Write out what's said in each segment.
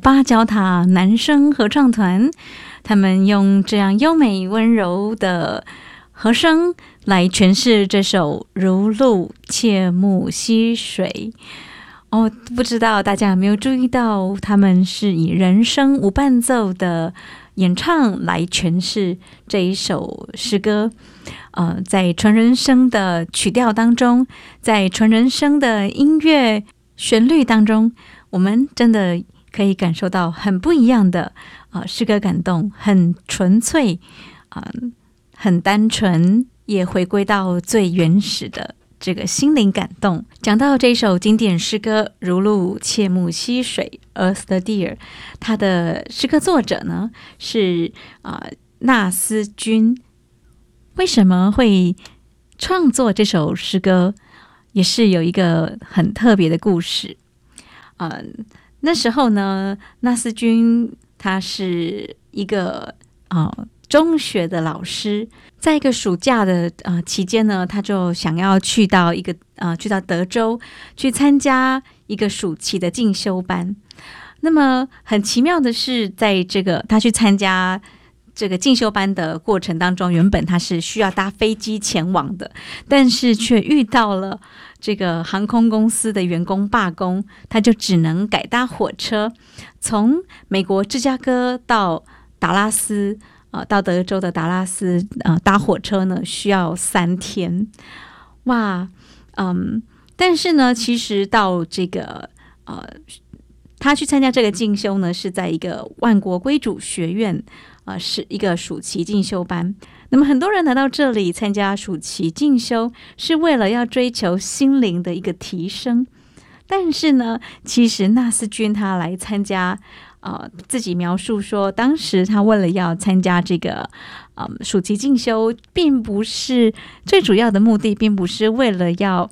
八角塔男声合唱团，他们用这样优美温柔的和声来诠释这首如露切木溪水。不知道大家有没有注意到，他们是以人声无伴奏的演唱来诠释这一首诗歌。在纯人声的曲调当中，在纯人声的音乐旋律当中，我们真的可以感受到很不一样的诗歌感动，很纯粹，很单纯，也回归到最原始的这个心灵感动。讲到这首经典诗歌《如露切木溪水》（Earth the Deer）， 它的诗歌作者呢是纳斯君。为什么会创作这首诗歌，也是有一个很特别的故事。那时候呢，纳斯君他是一个中学的老师，在一个暑假的期间呢，他就想要去到德州去参加一个暑期的进修班。那么很奇妙的是，在他去参加这个进修班的过程当中，原本他是需要搭飞机前往的，但是却遇到了这个航空公司的员工罢工，他就只能改搭火车，从美国芝加哥到达拉斯，到德州的达拉斯，搭火车呢需要3天。哇，但是呢，其实到这个他去参加这个进修呢，是在一个万国归主学院，是一个暑期进修班。那么很多人来到这里参加暑期进修，是为了要追求心灵的一个提升。但是呢，其实纳斯君他来参加，自己描述说，当时他为了要参加这个暑期进修，并不是最主要的目的，并不是为了要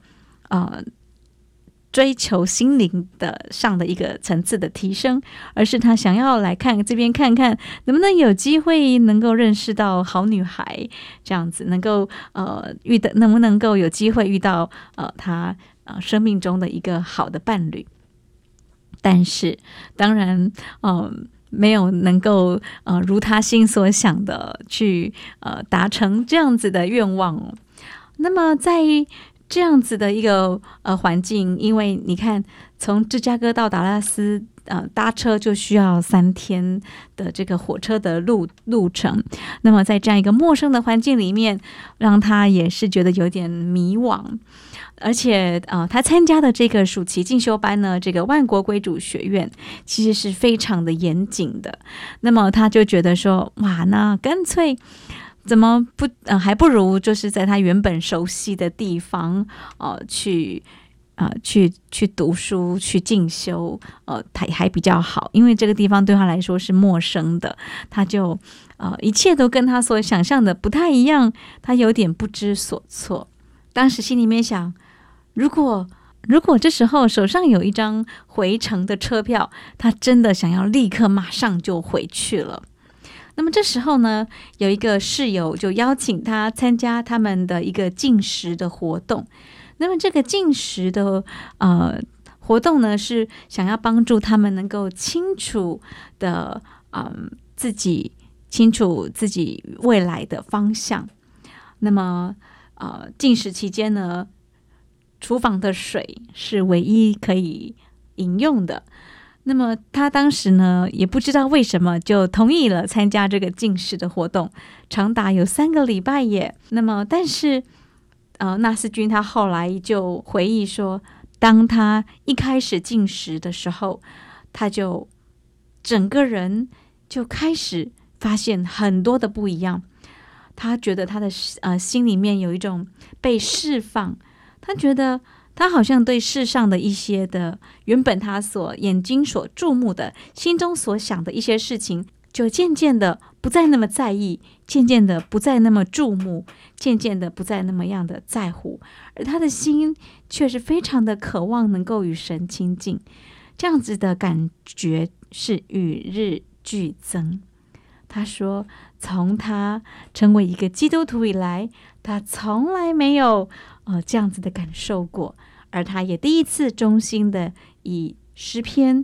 追求心灵上的一个层次的提升，而是他想要来这边看看能不能有机会能够认识到好女孩，这样子能够能不能够有机会遇到他生命中的一个好的伴侣。但是当然没有能够如他心所想的去达成这样子的愿望。那么在这样子的一个环境，因为你看从芝加哥到达拉斯搭车就需要3天的这个火车的路程，那么在这样一个陌生的环境里面，让他也是觉得有点迷惘。而且他参加的这个暑期进修班呢，这个万国归主学院其实是非常的严谨的。那么他就觉得说，哇，那干脆怎么不还不如就是在他原本熟悉的地方去读书去进修还比较好，因为这个地方对他来说是陌生的，他就一切都跟他所想象的不太一样，他有点不知所措。当时心里面想，如果这时候手上有一张回程的车票，他真的想要立刻马上就回去了。那么这时候呢，有一个室友就邀请他参加他们的一个禁食的活动。那么这个禁食的活动呢，是想要帮助他们能够清楚自己未来的方向。那么禁食期间呢，厨房的水是唯一可以饮用的。那么他当时呢也不知道为什么就同意了参加这个禁食的活动，长达有3个礼拜耶。那么但是纳斯君他后来就回忆说，当他一开始禁食的时候，他就整个人就开始发现很多的不一样。他觉得他的心里面有一种被释放，他觉得他好像对世上的一些的原本他眼睛所注目的，心中所想的一些事情，就渐渐的不再那么在意，渐渐的不再那么注目，渐渐的不再那么样的在乎，而他的心却是非常的渴望能够与神亲近。这样子的感觉是与日俱增。他说从他成为一个基督徒以来，他从来没有这样子的感受过，而他也第一次衷心的以诗篇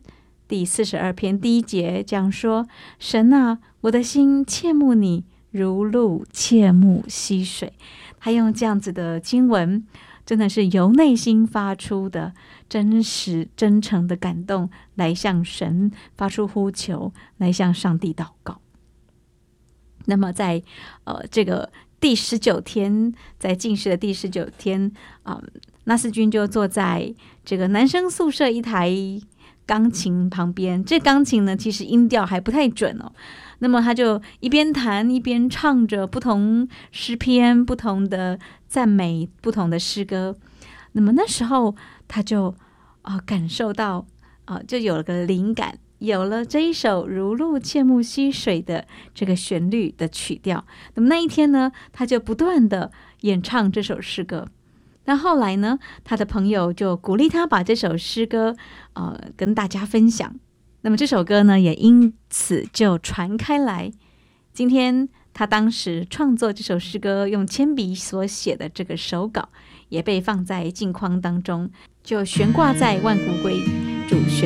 第42篇第1节讲说：神啊，我的心切慕你，如鹿切慕溪水。他用这样子的经文，真的是由内心发出的真实真诚的感动，来向神发出呼求，来向上帝祷告。那么在这个第19天，在禁食的第19天，那斯君就坐在这个男生宿舍一台钢琴旁边。这钢琴呢，其实音调还不太准哦。那么他就一边弹一边唱着不同诗篇、不同的赞美、不同的诗歌。那么那时候他就感受到就有了个灵感，有了这一首如鹿切慕溪水的这个旋律的曲调。那么那一天呢，他就不断的演唱这首诗歌。那后来呢，他的朋友就鼓励他把这首诗歌跟大家分享。那么这首歌呢，也因此就传开来。今天他当时创作这首诗歌用铅笔所写的这个手稿，也被放在镜框当中，就悬挂在万古归